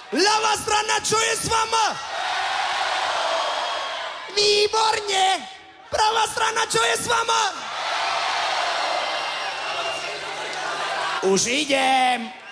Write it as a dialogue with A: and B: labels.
A: Ľavá strana, čo je s vama? Výborne! Pravá strana, čo je s vama? Už idem!